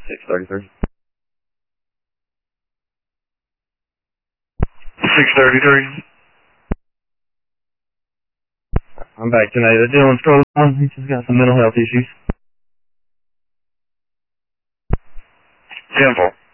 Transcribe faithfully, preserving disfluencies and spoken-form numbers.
six thirty-three. six thirty-three. I'm back tonight. The Dylan's scrolled on. He's just got some mental health issues. Simple.